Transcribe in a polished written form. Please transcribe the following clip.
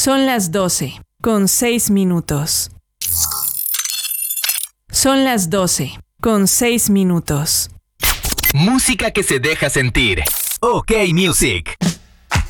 Son las 12:06. Son las 12:06. Música que se deja sentir. OK Music.